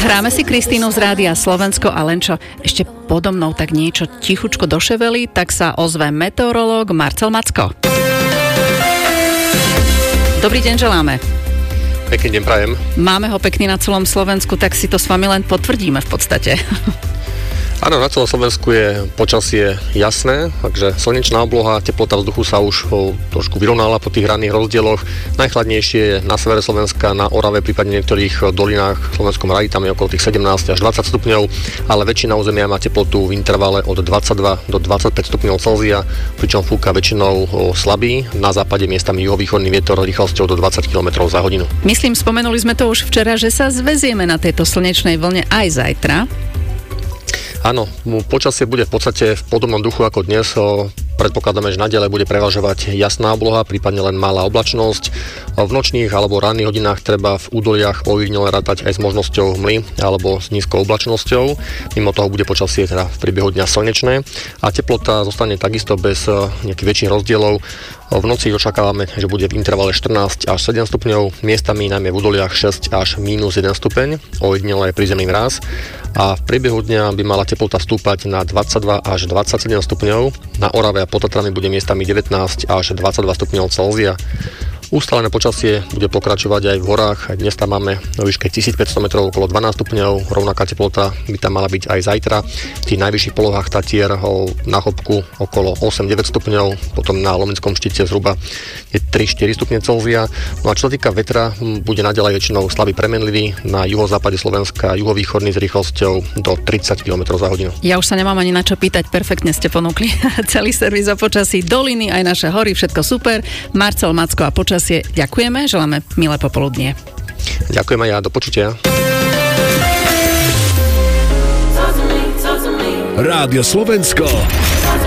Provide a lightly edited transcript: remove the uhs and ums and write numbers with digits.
Hráme si Kristínu z Rádia Slovensko a len čo ešte podo mnou tak niečo tichučko doševeli, tak sa ozve meteorológ Marcel Macko. Dobrý deň želáme. Pekný deň prajem. Máme ho pekný na celom Slovensku, tak si to s vami len potvrdíme v podstate. Áno, na celom Slovensku je počasie jasné, takže slnečná obloha, teplota vzduchu sa už trošku vyrovnala po tých ranných rozdieloch. Najchladnejšie je na severe Slovenska, na Orave, prípadne niektorých dolinách v Slovenskom raji, tam je okolo tých 17 až 20 stupňov, ale väčšina územia má teplotu v intervale od 22 do 25 stupňov Celzia, pričom fúka väčšinou slabý, na západe miestami juhovýchodný vietor rýchlosťou do 20 km za hodinu. Myslím, spomenuli sme to už včera, že sa zväzieme na tejto slnečnej vlne aj zajtra. Áno, počasie bude v podstate v podobnom duchu ako dnes. Predpokladáme, že naďalej bude prevažovať jasná obloha, prípadne len malá oblačnosť. V nočných alebo ranných hodinách treba v údoliach ojedinele rátať aj s možnosťou hmly alebo s nízkou oblačnosťou. Mimo toho bude počasie teda v priebehu dňa slnečné a teplota zostane takisto bez nejakých väčších rozdielov. V noci očakávame, že bude v intervale 14 až 7 stupňov, miestami najmä v údoliach 6 až minus 1 stupeň, ojedinele aj prízemný mráz. A v priebehu dňa by mala teplota stúpať na 22 až 27 stupňov. Na Orave a pod Tatrami bude miestami 19 až 22 stupňov Celzia. Ustálené počasie bude pokračovať aj v horách. Dnes tam máme na výške 1500 metrov okolo 12 stupňov. Rovnaká teplota by tam mala byť aj zajtra. V tých najvyšších polohách Tatier na Chopku okolo 8-9 stupňov. Potom na Lomnickom štíte zhruba je 3-4 stupne Celzia. No a čo sa týka vetra, bude naďalej väčšinou slabý premenlivý. Na juhozápade Slovenska juhovýchodný s rýchlosťou do 30 km za hodinu. Ja už sa nemám ani na čo pýtať, perfektne ste ponúkli celý servis o počasí, doliny, aj naše hory, všetko super. Marcel Macko a počasie. Ďakujeme, želáme milé popoludnie. Ďakujem aj ja, do počutia. Rádio Slovensko.